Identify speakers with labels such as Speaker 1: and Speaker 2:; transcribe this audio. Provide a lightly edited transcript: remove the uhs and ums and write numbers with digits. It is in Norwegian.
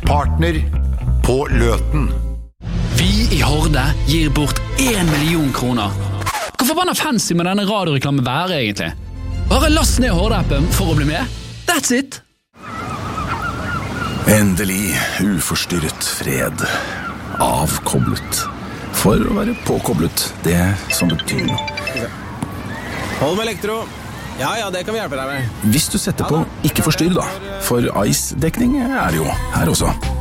Speaker 1: Partner på Løten.
Speaker 2: Vi i Horde gir bort 1 million kroner. Hvor forbanna fancy med denne radioreklamen være egentlig? Bare last ned Horde-appen for å bli med. That's it!
Speaker 3: Endelig uforstyrret fred. Avkoblet. For å være påkoblet, det som betyr noe.
Speaker 4: Hold med elektro. Ja, det kan vi hjelpe deg med.
Speaker 3: Hvis du setter på ikke forstyrr da, for ICE-dekning er det jo her også.